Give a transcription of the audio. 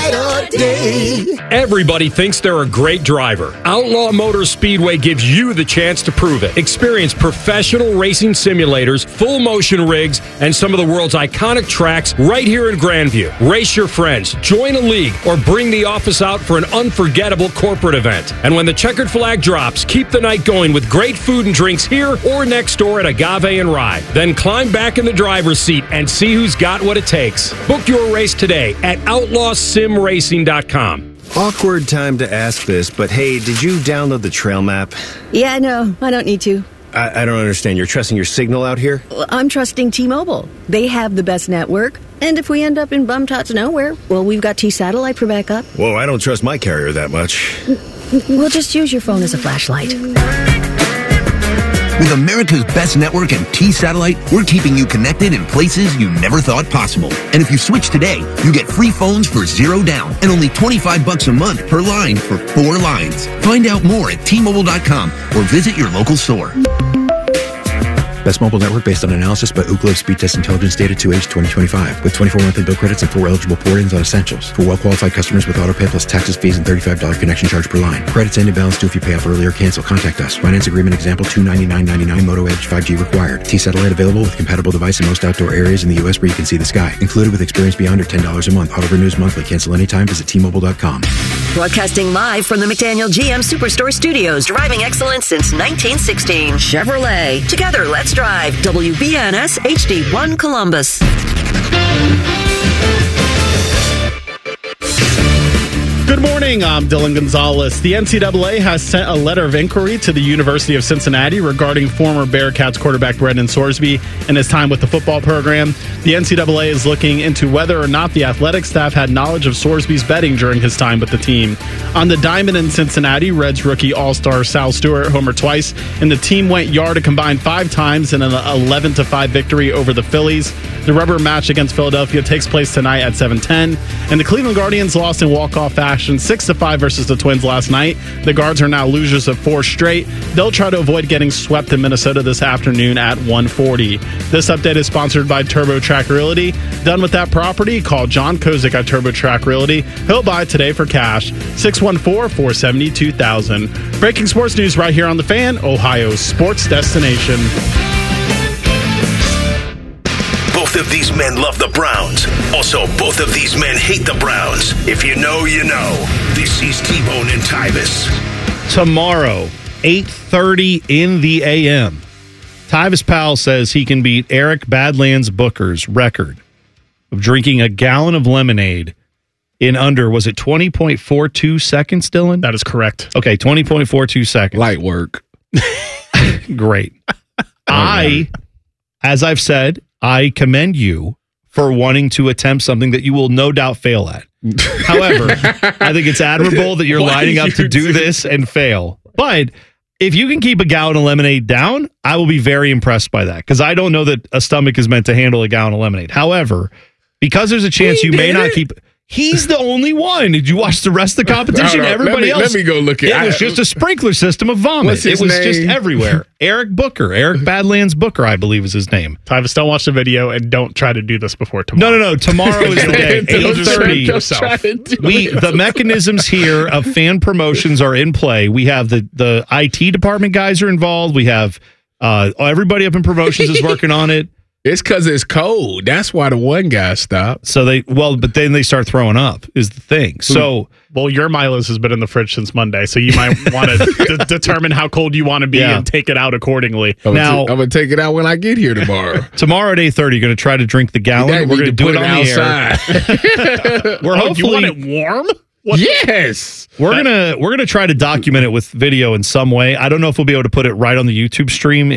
ride or die. Everybody thinks they're a great driver. Outlaw Motor Speedway gives you the chance to prove it. Experience professional racing simulators, full motion rigs, and some of the world's iconic tracks right here in Grandview. Race your friends, join a league, or bring the office out for an unforgettable corporate event. And when the checkered flag drops, keep the night going with great food and drinks here or next door at Agave and Rye. Then climb back in the driver's seat and see who's got what it takes. Book your race today at outlawsimracing.com. Awkward time to ask this, but hey, did you download the trail map? Yeah, no, I don't need to. I don't understand. You're trusting your signal out here? Well, I'm trusting T-Mobile. They have the best network. And if we end up in bum-tots nowhere, well, we've got T-Satellite for backup. Whoa, I don't trust my carrier that much. We'll just use your phone as a flashlight. With America's best network and T-Satellite, we're keeping you connected in places you never thought possible. And if you switch today, you get free phones for $0 down and only $25 a month per line for 4 lines. Find out more at T-Mobile.com or visit your local store. Best mobile network based on analysis by Ookla Speed Test Intelligence data to age 2025 with 24 monthly bill credits and 4 eligible port-ins on essentials. For well-qualified customers with autopay plus taxes, fees, and $35 connection charge per line. Credits end and balance due if you pay off early or cancel. Contact us. Finance agreement example $299.99 Moto Edge 5G required. T-Satellite available with compatible device in most outdoor areas in the U.S. where you can see the sky. Included with experience beyond or $10 a month. Auto renews monthly. Cancel anytime. Visit T-Mobile.com. Broadcasting live from the McDaniel GM Superstore Studios. Driving excellence since 1916. Chevrolet. Together, let's drive. WBNS HD1 Columbus. Good morning, I'm Dylan Gonzalez. The NCAA has sent a letter of inquiry to the University of Cincinnati regarding former Bearcats quarterback Brendan Sorsby and his time with the football program. The NCAA is looking into whether or not the athletic staff had knowledge of Sorsby's betting during his time with the team. On the diamond in Cincinnati, Reds rookie all-star Sal Stewart homered twice, and the team went yard a combined 5 times in an 11-5 victory over the Phillies. The rubber match against Philadelphia takes place tonight at 7:10, and the Cleveland Guardians lost in walk-off fashion 6-5 versus the Twins last night. The Guards are now losers of 4 straight. They'll try to avoid getting swept in Minnesota this afternoon at 1:40. This update is sponsored by TurboTrack Realty. Done with that property? Call John Kozik at TurboTrack Realty. He'll buy it today for cash. 614-470-2000. Breaking sports news right here on The Fan, Ohio's sports destination. Both of these men love the Browns. Also, both of these men hate the Browns. If you know, you know. This is T-Bone and Tyvis. Tomorrow, 8:30 in the a.m., Tyvis Powell says he can beat Eric Badlands Booker's record of drinking a gallon of lemonade in under, was it 20.42 seconds, Dylan? That is correct. Okay, 20.42 seconds. Light work. Great. As I've said, I commend you for wanting to attempt something that you will no doubt fail at. However, I think it's admirable that you're lining up to do this and fail. But if you can keep a gallon of lemonade down, I will be very impressed by that, because I don't know that a stomach is meant to handle a gallon of lemonade. However, because there's a chance you may not keep... He's the only one. Did you watch the rest of the competition? No, Everybody else. Let me go look at it. It was just a sprinkler system of vomit. It was just everywhere. Eric Booker. Eric Badlands Booker, I believe is his name. Tyvis, don't watch the video and don't try to do this before tomorrow. No. Tomorrow is the day. 8:30. The mechanisms here of fan promotions are in play. We have the IT department guys are involved. We have everybody up in promotions is working on it. It's because it's cold. That's why the one guy stopped. So but then they start throwing up is the thing. So, well, your Milo's has been in the fridge since Monday, so you might want to determine how cold you want to be and take it out accordingly. I'm gonna take it out when I get here tomorrow. Tomorrow at 8:30, you're gonna try to drink the gallon. We're gonna do it on the air. We're hopefully, you want it warm? Yes. We're gonna try to document it with video in some way. I don't know if we'll be able to put it right on the YouTube stream